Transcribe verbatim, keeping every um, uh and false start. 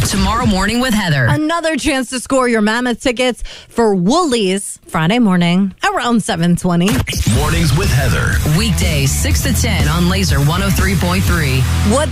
Tomorrow Morning with Heather. Another chance to score your Mammoth tickets for Woolies Friday morning around seven twenty. Mornings with Heather. Weekdays six to ten on Laser one oh three point three. What